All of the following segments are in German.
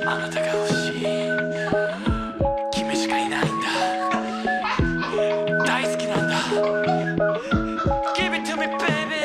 あなたが欲しい君しかいないんだ大好きなんだ Give it to me baby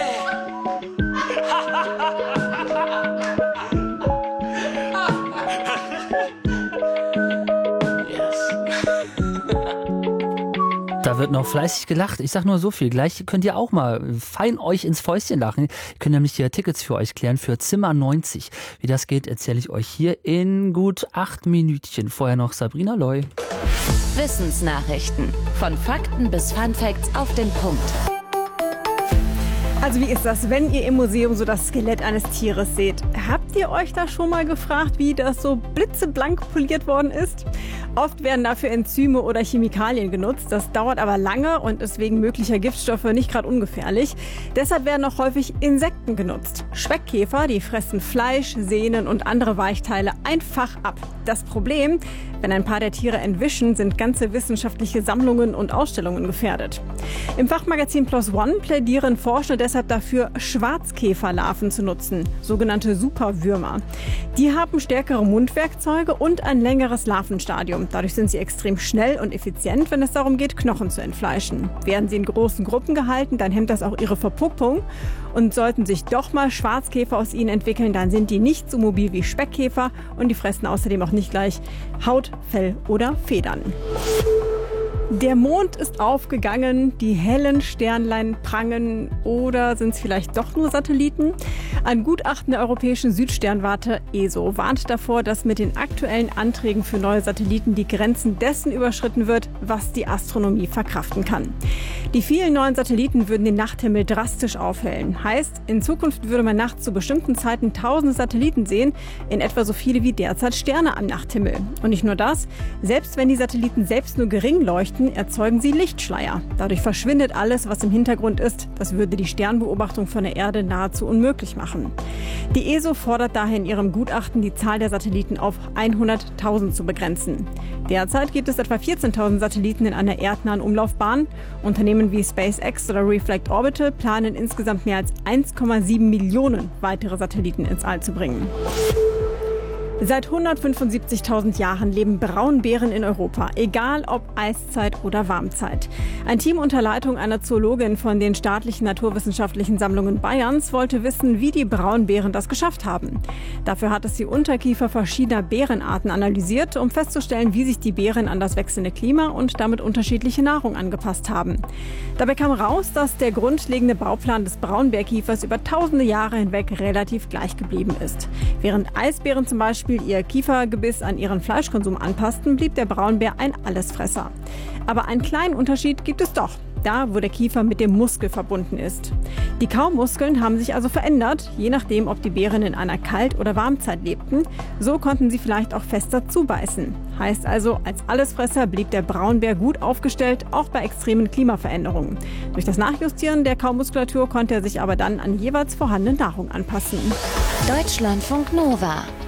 Da wird noch fleißig gelacht. Ich sag nur so viel. Gleich könnt ihr auch mal fein euch ins Fäustchen lachen. Ihr könnt nämlich hier Tickets für euch klären für Zimmer 90. Wie das geht, erzähle ich euch hier in gut 8 Minütchen. Vorher noch Sabrina Loy. Wissensnachrichten. Von Fakten bis Funfacts auf den Punkt. Also wie ist das, wenn ihr im Museum so das Skelett eines Tieres seht? Habt ihr euch da schon mal gefragt, wie das so blitzeblank poliert worden ist? Oft werden dafür Enzyme oder Chemikalien genutzt. Das dauert aber lange und ist wegen möglicher Giftstoffe nicht gerade ungefährlich. Deshalb werden auch häufig Insekten genutzt. Speckkäfer, die fressen Fleisch, Sehnen und andere Weichteile einfach ab. Das Problem, wenn ein paar der Tiere entwischen, sind ganze wissenschaftliche Sammlungen und Ausstellungen gefährdet. Im Fachmagazin PLOS ONE plädieren Forscher deshalb dafür, Schwarzkäferlarven zu nutzen, sogenannte Superwürmer. Die haben stärkere Mundwerkzeuge und ein längeres Larvenstadium. Dadurch sind sie extrem schnell und effizient, wenn es darum geht, Knochen zu entfleischen. Werden sie in großen Gruppen gehalten, dann hemmt das auch ihre Verpuppung. Und sollten sich doch mal Schwarzkäfer aus ihnen entwickeln, dann sind die nicht so mobil wie Speckkäfer und die fressen außerdem auch nicht gleich Haut, Fell oder Federn. Der Mond ist aufgegangen, die hellen Sternlein prangen oder sind es vielleicht doch nur Satelliten? Ein Gutachten der Europäischen Südsternwarte ESO warnt davor, dass mit den aktuellen Anträgen für neue Satelliten die Grenzen dessen überschritten wird, was die Astronomie verkraften kann. Die vielen neuen Satelliten würden den Nachthimmel drastisch aufhellen. Heißt, in Zukunft würde man nachts zu bestimmten Zeiten tausende Satelliten sehen, in etwa so viele wie derzeit Sterne am Nachthimmel. Und nicht nur das, selbst wenn die Satelliten selbst nur gering leuchten, erzeugen sie Lichtschleier. Dadurch verschwindet alles, was im Hintergrund ist. Das würde die Sternbeobachtung von der Erde nahezu unmöglich machen. Die ESO fordert daher in ihrem Gutachten, die Zahl der Satelliten auf 100.000 zu begrenzen. Derzeit gibt es etwa 14.000 Satelliten in einer erdnahen Umlaufbahn. Unternehmen wie SpaceX oder Reflect Orbital planen insgesamt mehr als 1,7 Millionen weitere Satelliten ins All zu bringen. Seit 175.000 Jahren leben Braunbären in Europa, egal ob Eiszeit oder Warmzeit. Ein Team unter Leitung einer Zoologin von den staatlichen naturwissenschaftlichen Sammlungen Bayerns wollte wissen, wie die Braunbären das geschafft haben. Dafür hat es die Unterkiefer verschiedener Bärenarten analysiert, um festzustellen, wie sich die Bären an das wechselnde Klima und damit unterschiedliche Nahrung angepasst haben. Dabei kam raus, dass der grundlegende Bauplan des Braunbärkiefers über tausende Jahre hinweg relativ gleich geblieben ist. Während Eisbären zum Beispiel ihr Kiefergebiss an ihren Fleischkonsum anpassten, blieb der Braunbär ein Allesfresser. Aber einen kleinen Unterschied gibt es doch. Da, wo der Kiefer mit dem Muskel verbunden ist. Die Kaumuskeln haben sich also verändert, je nachdem, ob die Bären in einer Kalt- oder Warmzeit lebten. So konnten sie vielleicht auch fester zubeißen. Heißt also, als Allesfresser blieb der Braunbär gut aufgestellt, auch bei extremen Klimaveränderungen. Durch das Nachjustieren der Kaumuskulatur konnte er sich aber dann an jeweils vorhandene Nahrung anpassen. Deutschlandfunk Nova